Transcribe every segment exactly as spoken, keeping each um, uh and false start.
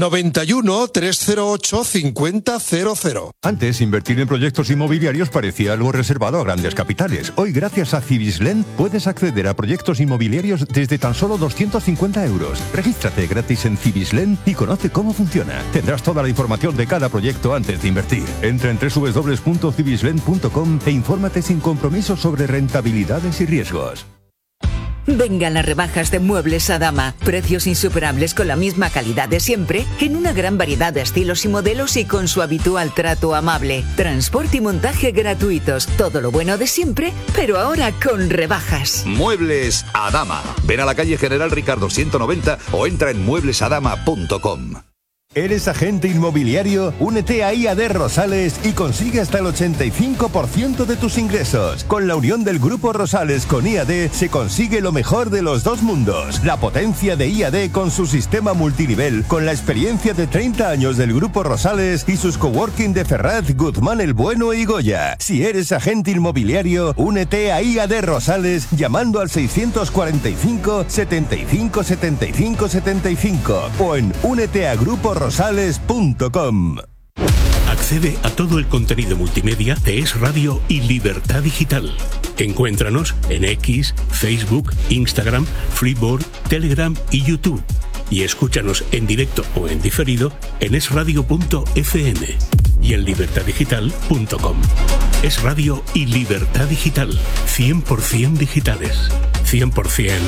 noventa y uno, trescientos ocho, cincuenta cero cero. Antes, invertir en proyectos inmobiliarios parecía algo reservado a grandes capitales. Hoy, gracias a Cibislen, puedes acceder a proyectos inmobiliarios desde tan solo doscientos cincuenta euros. Regístrate gratis en Cibislen y conoce cómo funciona. Tendrás toda la información de cada proyecto antes de invertir. Entra en doble u doble u doble u punto cibislen punto com e infórmate sin compromiso sobre rentabilidades y riesgos. Vengan las rebajas de Muebles Adama. Precios insuperables con la misma calidad de siempre, en una gran variedad de estilos y modelos y con su habitual trato amable. Transporte y montaje gratuitos. Todo lo bueno de siempre, pero ahora con rebajas. Muebles Adama. Ven a la calle General Ricardo ciento noventa o entra en muebles adama punto com. ¿Eres agente inmobiliario? Únete a I A D Rosales y consigue hasta el ochenta y cinco por ciento de tus ingresos. Con la unión del Grupo Rosales con I A D se consigue lo mejor de los dos mundos. La potencia de I A D con su sistema multinivel, con la experiencia de treinta años del Grupo Rosales y sus coworking de Ferraz, Guzmán el Bueno y Goya. Si eres agente inmobiliario, únete a I A D Rosales llamando al seiscientos cuarenta y cinco, setenta y cinco, setenta y cinco, setenta y cinco o en únete a Grupo rosales punto com. Accede a todo el contenido multimedia de Es Radio y Libertad Digital. Encuéntranos en X, Facebook, Instagram, Freeboard, Telegram y YouTube. Y escúchanos en directo o en diferido en es radio punto efe eme y en libertad digital punto com. Es Radio y Libertad Digital. cien por ciento digitales. cien por ciento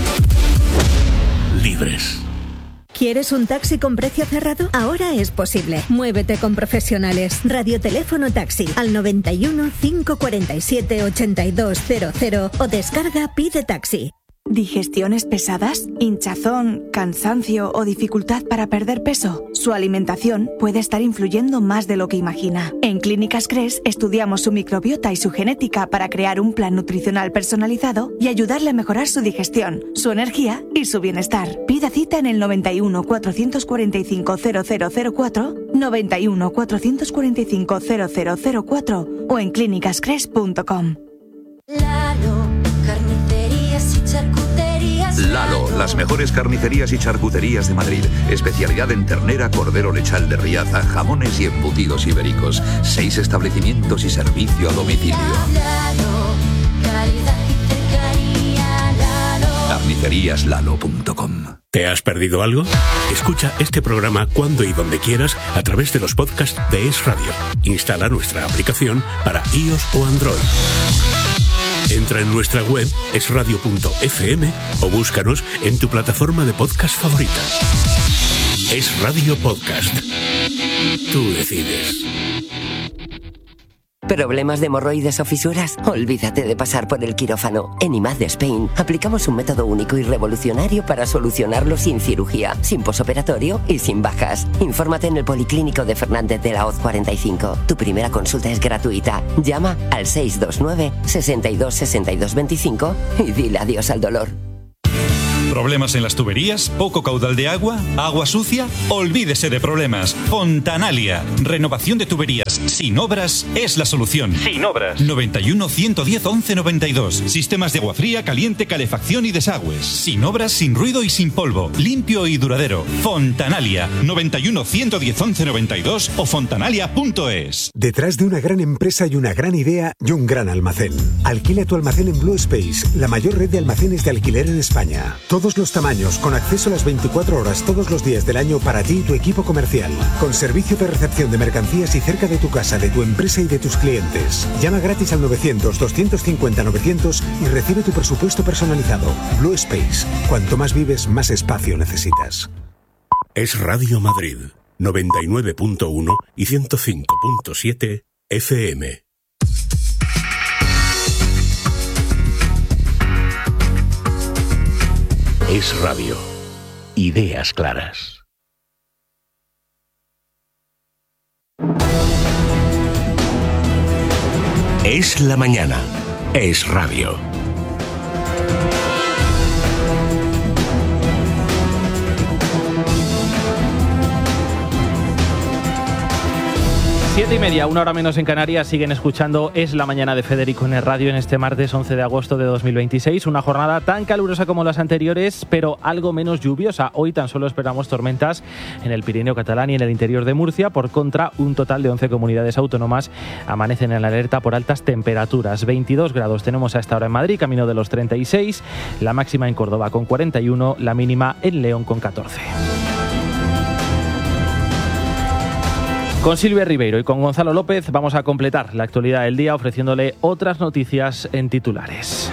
libres. ¿Quieres un taxi con precio cerrado? Ahora es posible. Muévete con profesionales. Radioteléfono taxi al noventa y uno, cinco cuarenta y siete, ochenta y dos cero cero o descarga Pide Taxi. ¿Digestiones pesadas? ¿Hinchazón, cansancio o dificultad para perder peso? Su alimentación puede estar influyendo más de lo que imagina. En Clínicas Cres estudiamos su microbiota y su genética para crear un plan nutricional personalizado y ayudarle a mejorar su digestión, su energía y su bienestar. Pida cita en el noventa y uno, cuatrocientos cuarenta y cinco, cero cero cero cuatro, noventa y uno, cuatrocientos cuarenta y cinco, cero cero cero cuatro o en clínicas cres punto com. Lalo, carnicerías y charcuterías. Lalo, las mejores carnicerías y charcuterías de Madrid. Especialidad en ternera, cordero lechal de Riaza, jamones y embutidos ibéricos. Seis establecimientos y servicio a domicilio. Lalo, calidad y cercanía. Lalo. carnicerías lalo punto com. ¿Te has perdido algo? Escucha este programa cuando y donde quieras a través de los podcasts de Es Radio. Instala nuestra aplicación para iOS o Android. Entra en nuestra web es radio punto efe eme o búscanos en tu plataforma de podcast favorita. Es Radio Podcast. Tú decides. ¿Problemas de hemorroides o fisuras? Olvídate de pasar por el quirófano. En I M A D Spain aplicamos un método único y revolucionario para solucionarlo sin cirugía, sin posoperatorio y sin bajas. Infórmate en el Policlínico de Fernández de la Hoz cuarenta y cinco. Tu primera consulta es gratuita. Llama al seis dos nueve, sesenta y dos, sesenta y dos veinticinco y dile adiós al dolor. ¿Problemas en las tuberías? ¿Poco caudal de agua? ¿Agua sucia? Olvídese de problemas. Fontanalia. Renovación de tuberías sin obras es la solución. Sin obras. noventa y uno, ciento diez, once noventa y dos. Sistemas de agua fría, caliente, calefacción y desagües. Sin obras, sin ruido y sin polvo. Limpio y duradero. Fontanalia. noventa y uno, ciento diez, once noventa y dos o fontanalia punto es. Detrás de una gran empresa y una gran idea y un gran almacén. Alquila tu almacén en Blue Space, la mayor red de almacenes de alquiler en España. Todos los tamaños, con acceso a las veinticuatro horas todos los días del año para ti y tu equipo comercial. Con servicio de recepción de mercancías y cerca de tu casa, de tu empresa y de tus clientes. Llama gratis al novecientos, doscientos cincuenta, novecientos y recibe tu presupuesto personalizado. Blue Space. Cuanto más vives, más espacio necesitas. Es Radio Madrid, noventa y nueve punto uno y ciento cinco punto siete efe eme. Es Radio. Ideas claras. Es la mañana. Es Radio. Siete y media, una hora menos en Canarias, siguen escuchando Es la Mañana de Federico en el radio en este martes once de agosto de dos mil veintiséis. Una jornada tan calurosa como las anteriores, pero algo menos lluviosa. Hoy tan solo esperamos tormentas en el Pirineo catalán y en el interior de Murcia. Por contra, un total de once comunidades autónomas amanecen en la alerta por altas temperaturas. veintidós grados tenemos a esta hora en Madrid, camino de los treinta y seis. La máxima en Córdoba con cuarenta y uno, la mínima en León con catorce. Con Silvia Ribeiro y con Gonzalo López vamos a completar la actualidad del día ofreciéndole otras noticias en titulares.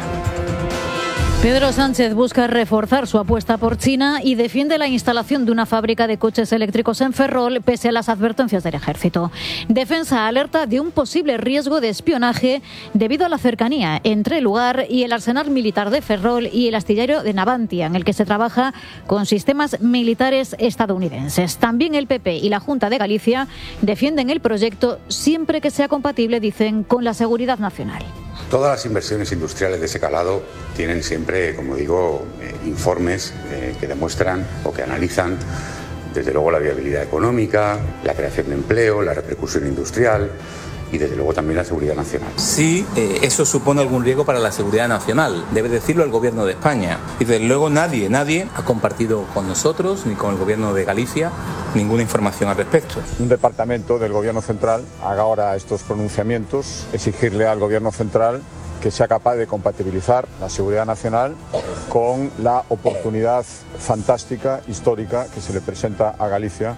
Pedro Sánchez busca reforzar su apuesta por China y defiende la instalación de una fábrica de coches eléctricos en Ferrol pese a las advertencias del ejército. Defensa alerta de un posible riesgo de espionaje debido a la cercanía entre el lugar y el arsenal militar de Ferrol y el astillero de Navantia, en el que se trabaja con sistemas militares estadounidenses. También el P P y la Junta de Galicia defienden el proyecto siempre que sea compatible, dicen, con la seguridad nacional. Todas las inversiones industriales de ese calado tienen siempre, como digo, eh, informes eh, que demuestran o que analizan, desde luego, la viabilidad económica, la creación de empleo, la repercusión industrial y, desde luego, también la seguridad nacional. Sí, eh, eso supone algún riesgo para la seguridad nacional. Debe decirlo el Gobierno de España. Y, desde luego, nadie, nadie ha compartido con nosotros ni con el Gobierno de Galicia ninguna información al respecto. Un departamento del Gobierno central haga ahora estos pronunciamientos, exigirle al Gobierno central que sea capaz de compatibilizar la seguridad nacional con la oportunidad fantástica, histórica, que se le presenta a Galicia.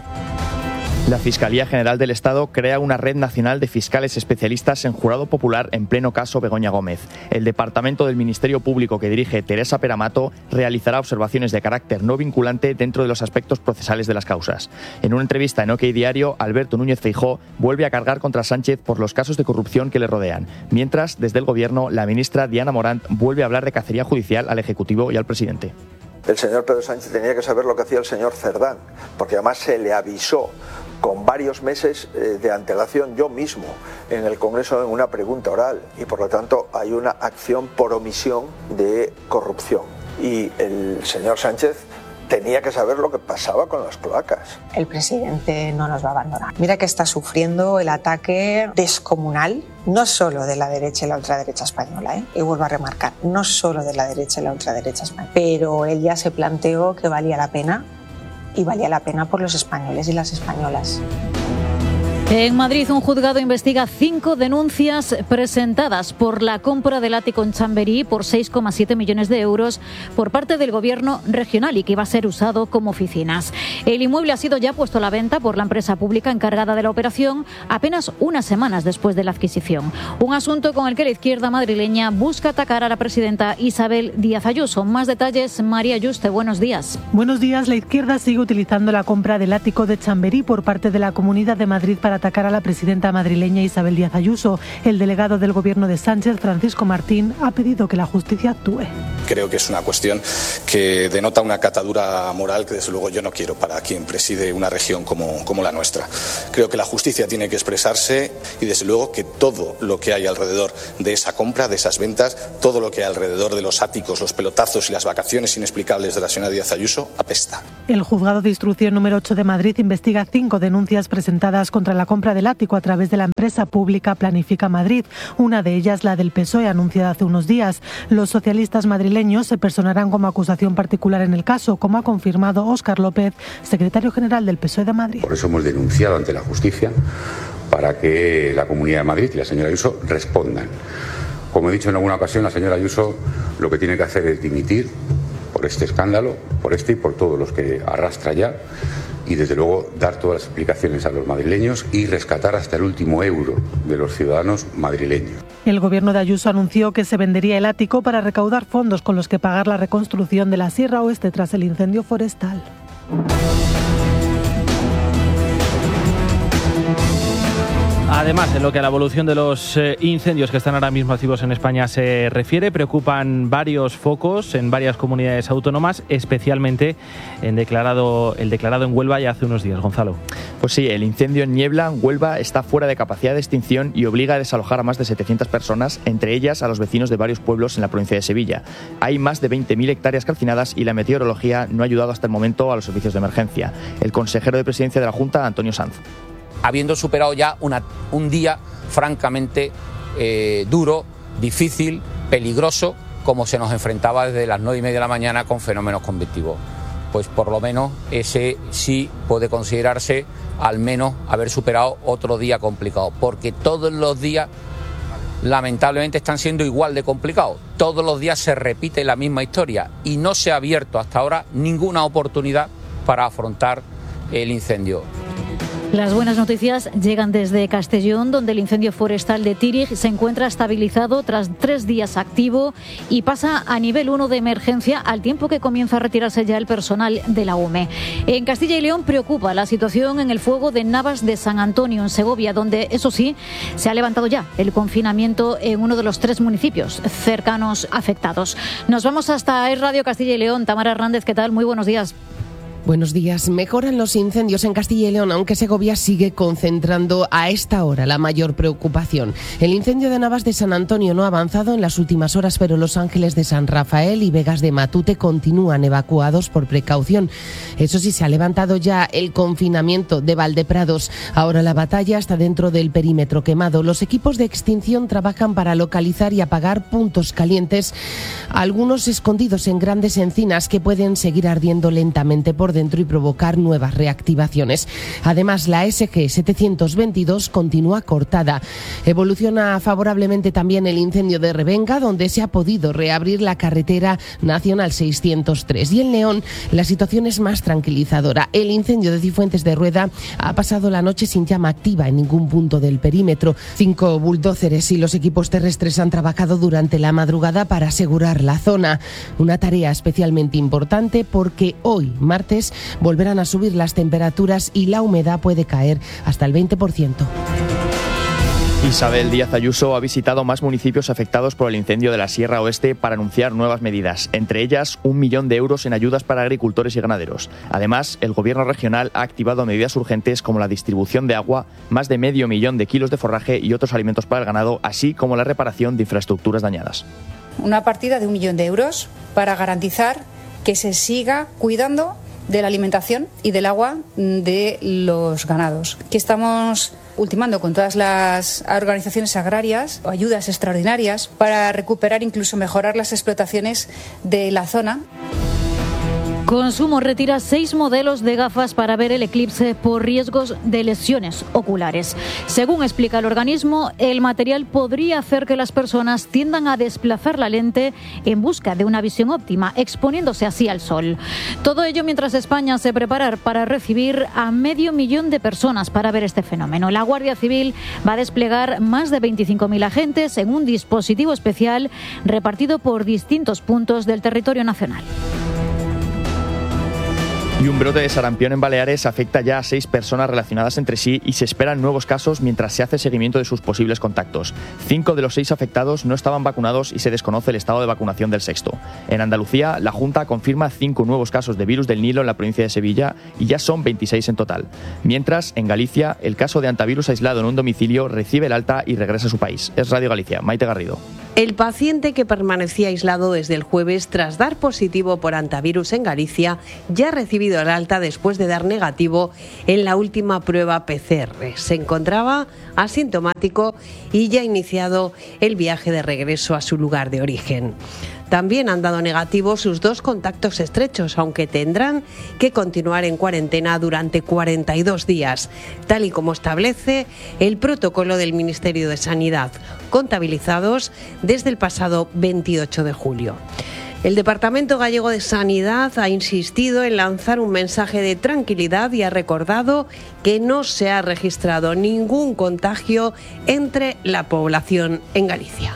La Fiscalía General del Estado crea una red nacional de fiscales especialistas en jurado popular en pleno caso Begoña Gómez. El departamento del Ministerio Público que dirige Teresa Peramato realizará observaciones de carácter no vinculante dentro de los aspectos procesales de las causas. En una entrevista en OK Diario, Alberto Núñez Feijóo vuelve a cargar contra Sánchez por los casos de corrupción que le rodean. Mientras, desde el Gobierno, la ministra Diana Morant vuelve a hablar de cacería judicial al Ejecutivo y al presidente. El señor Pedro Sánchez tenía que saber lo que hacía el señor Cerdán, porque además se le avisó con varios meses de antelación yo mismo en el Congreso en una pregunta oral, y por lo tanto hay una acción por omisión de corrupción. Y el señor Sánchez tenía que saber lo que pasaba con las cloacas. El presidente no nos va a abandonar. Mira que está sufriendo el ataque descomunal, no solo de la derecha y la ultraderecha española, ¿eh? y vuelvo a remarcar, no solo de la derecha y la ultraderecha española, pero él ya se planteó que valía la pena, y valía la pena por los españoles y las españolas. En Madrid, un juzgado investiga cinco denuncias presentadas por la compra del ático en Chamberí por seis coma siete millones de euros por parte del gobierno regional y que iba a ser usado como oficinas. El inmueble ha sido ya puesto a la venta por la empresa pública encargada de la operación apenas unas semanas después de la adquisición. Un asunto con el que la izquierda madrileña busca atacar a la presidenta Isabel Díaz Ayuso. Más detalles, María Yuste, buenos días. Buenos días. La izquierda sigue utilizando la compra del ático de Chamberí por parte de la Comunidad de Madrid para atacar a la presidenta madrileña Isabel Díaz Ayuso. El delegado del gobierno de Sánchez, Francisco Martín, ha pedido que la justicia actúe. Creo que es una cuestión que denota una catadura moral que desde luego yo no quiero para quien preside una región como, como la nuestra. Creo que la justicia tiene que expresarse y desde luego que todo lo que hay alrededor de esa compra, de esas ventas, todo lo que hay alrededor de los áticos, los pelotazos y las vacaciones inexplicables de la señora Díaz Ayuso apesta. El juzgado de instrucción número ocho de Madrid investiga cinco denuncias presentadas contra la compra del ático a través de la empresa pública Planifica Madrid. Una de ellas, la del P S O E, anunciada hace unos días. Los socialistas madrileños se personarán como acusación particular en el caso, como ha confirmado Óscar López, secretario general del P S O E de Madrid. Por eso hemos denunciado ante la justicia para que la Comunidad de Madrid y la señora Ayuso respondan. Como he dicho en alguna ocasión, la señora Ayuso lo que tiene que hacer es dimitir por este escándalo, por este y por todos los que arrastra ya, y desde luego dar todas las explicaciones a los madrileños y rescatar hasta el último euro de los ciudadanos madrileños. El gobierno de Ayuso anunció que se vendería el ático para recaudar fondos con los que pagar la reconstrucción de la Sierra Oeste tras el incendio forestal. Además, en lo que a la evolución de los eh, incendios que están ahora mismo activos en España se refiere, preocupan varios focos en varias comunidades autónomas, especialmente en declarado, el declarado en Huelva ya hace unos días. Gonzalo. Pues sí, el incendio en Niebla, en Huelva, está fuera de capacidad de extinción y obliga a desalojar a más de setecientas personas, entre ellas a los vecinos de varios pueblos en la provincia de Sevilla. Hay más de veinte mil hectáreas calcinadas y la meteorología no ha ayudado hasta el momento a los servicios de emergencia. El consejero de Presidencia de la Junta, Antonio Sanz. habiendo superado ya una, un día francamente eh, duro, difícil, peligroso, como se nos enfrentaba desde las nueve y media de la mañana con fenómenos convectivos. Pues por lo menos ese sí puede considerarse al menos haber superado otro día complicado, porque todos los días lamentablemente están siendo igual de complicados. Todos los días se repite la misma historia y no se ha abierto hasta ahora ninguna oportunidad para afrontar el incendio. Las buenas noticias llegan desde Castellón, donde el incendio forestal de Tírig se encuentra estabilizado tras tres días activo y pasa a nivel uno de emergencia al tiempo que comienza a retirarse ya el personal de la U M E. En Castilla y León preocupa la situación en el fuego de Navas de San Antonio, en Segovia, donde, eso sí, se ha levantado ya el confinamiento en uno de los tres municipios cercanos afectados. Nos vamos hasta Es Radio Castilla y León. Tamara Hernández, ¿qué tal? Muy buenos días. Buenos días. Mejoran los incendios en Castilla y León, aunque Segovia sigue concentrando a esta hora la mayor preocupación. El incendio de Navas de San Antonio no ha avanzado en las últimas horas, pero Los Ángeles de San Rafael y Vegas de Matute continúan evacuados por precaución. Eso sí, se ha levantado ya el confinamiento de Valdeprados. Ahora la batalla está dentro del perímetro quemado. Los equipos de extinción trabajan para localizar y apagar puntos calientes, algunos escondidos en grandes encinas que pueden seguir ardiendo lentamente por dentro y provocar nuevas reactivaciones. Además, la S G setecientos veintidós continúa cortada. Evoluciona favorablemente también el incendio de Revenga, donde se ha podido reabrir la carretera nacional seiscientos tres. Y en León la situación es más tranquilizadora. El incendio de Cifuentes de Rueda ha pasado la noche sin llama activa en ningún punto del perímetro. Cinco bulldóceres y los equipos terrestres han trabajado durante la madrugada para asegurar la zona. Una tarea especialmente importante porque hoy, martes, volverán a subir las temperaturas y la humedad puede caer hasta el veinte por ciento. Isabel Díaz Ayuso ha visitado más municipios afectados por el incendio de la Sierra Oeste para anunciar nuevas medidas, entre ellas un millón de euros en ayudas para agricultores y ganaderos. Además, el gobierno regional ha activado medidas urgentes como la distribución de agua, más de medio millón de kilos de forraje y otros alimentos para el ganado, así como la reparación de infraestructuras dañadas. Una partida de un millón de euros para garantizar que se siga cuidando de la alimentación y del agua de los ganados. Que estamos ultimando con todas las organizaciones agrarias ayudas extraordinarias para recuperar, incluso mejorar las explotaciones de la zona. Consumo retira seis modelos de gafas para ver el eclipse por riesgos de lesiones oculares. Según explica el organismo, el material podría hacer que las personas tiendan a desplazar la lente en busca de una visión óptima, exponiéndose así al sol. Todo ello mientras España se prepara para recibir a medio millón de personas para ver este fenómeno. La Guardia Civil va a desplegar más de veinticinco mil agentes en un dispositivo especial repartido por distintos puntos del territorio nacional. Y un brote de sarampión en Baleares afecta ya a seis personas relacionadas entre sí y se esperan nuevos casos mientras se hace seguimiento de sus posibles contactos. Cinco de los seis afectados no estaban vacunados y se desconoce el estado de vacunación del sexto. En Andalucía, la Junta confirma cinco nuevos casos de virus del Nilo en la provincia de Sevilla y ya son veintiséis en total. Mientras, en Galicia, el caso de antivirus aislado en un domicilio recibe el alta y regresa a su país. Es Radio Galicia. Maite Garrido. El paciente que permanecía aislado desde el jueves tras dar positivo por antivirus en Galicia ya ha recibido el alta después de dar negativo en la última prueba P C R. Se encontraba asintomático y ya ha iniciado el viaje de regreso a su lugar de origen. También han dado negativo sus dos contactos estrechos, aunque tendrán que continuar en cuarentena durante cuarenta y dos días, tal y como establece el protocolo del Ministerio de Sanidad, contabilizados desde el pasado veintiocho de julio. El Departamento Gallego de Sanidad ha insistido en lanzar un mensaje de tranquilidad y ha recordado que no se ha registrado ningún contagio entre la población en Galicia.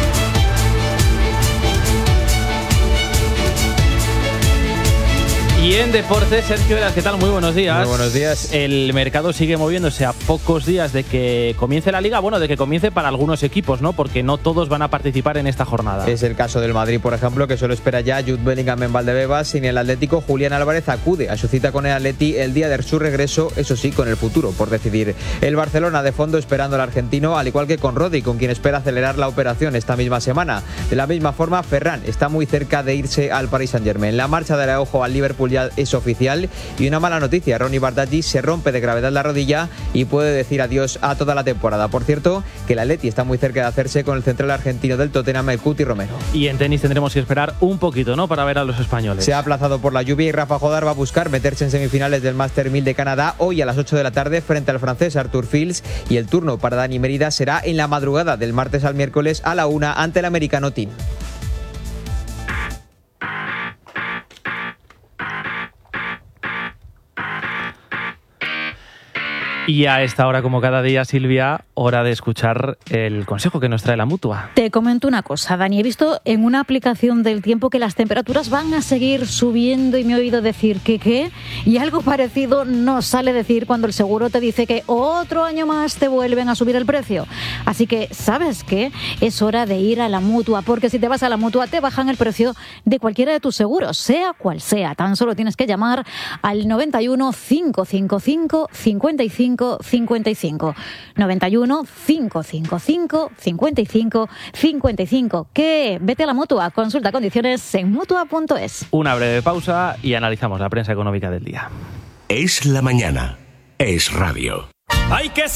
Y Y en deportes, Sergio Veras, ¿qué tal? Muy buenos días. Muy buenos días. El mercado sigue moviéndose a pocos días de que comience la Liga, bueno, de que comience para algunos equipos, ¿no? Porque no todos van a participar en esta jornada. Es el caso del Madrid, por ejemplo, que solo espera ya Jude Bellingham en Valdebebas. Sin el Atlético, Julián Álvarez acude a su cita con el Atleti el día de su regreso, eso sí, con el futuro por decidir. El Barcelona de fondo esperando al argentino, al igual que con Rodri, con quien espera acelerar la operación esta misma semana. De la misma forma, Ferran está muy cerca de irse al Paris Saint-Germain. La marcha de Araujo al Liverpool ya es oficial. Y una mala noticia, Ronnie Bardghji se rompe de gravedad la rodilla y puede decir adiós a toda la temporada. Por cierto, que el Atleti está muy cerca de hacerse con el central argentino del Tottenham, el Cuti Romero. Y en tenis tendremos que esperar un poquito, ¿no?, para ver a los españoles. Se ha aplazado por la lluvia y Rafa Jodar va a buscar meterse en semifinales del Master mil de Canadá hoy a las ocho de la tarde frente al francés Arthur Fields, y el turno para Dani Mérida será en la madrugada del martes al miércoles a la una ante el americano Team. Y a esta hora, como cada día, Silvia, hora de escuchar el consejo que nos trae la Mutua. Te comento una cosa, Dani. He visto en una aplicación del tiempo que las temperaturas van a seguir subiendo y me he oído decir que qué. Y algo parecido nos sale decir cuando el seguro te dice que otro año más te vuelven a subir el precio. Así que, ¿sabes qué? Es hora de ir a la Mutua, porque si te vas a la Mutua te bajan el precio de cualquiera de tus seguros, sea cual sea. Tan solo tienes que llamar al noventa y uno, cinco cinco cinco, cincuenta y cinco cincuenta y cinco. noventa y uno, cinco cinco cinco, cincuenta y cinco cincuenta y cinco. ¿Qué? Vete a la Mutua. Consulta condiciones en mutua punto es. Una breve pausa y analizamos la prensa económica del día. Es la mañana. Es radio. Hay que